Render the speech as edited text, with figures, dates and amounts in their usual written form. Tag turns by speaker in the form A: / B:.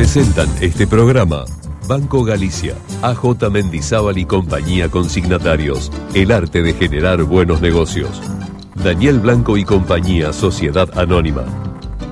A: Presentan este programa Banco Galicia, AJ Mendizábal y compañía consignatarios, el arte de generar buenos negocios. Daniel Blanco y compañía, Sociedad Anónima.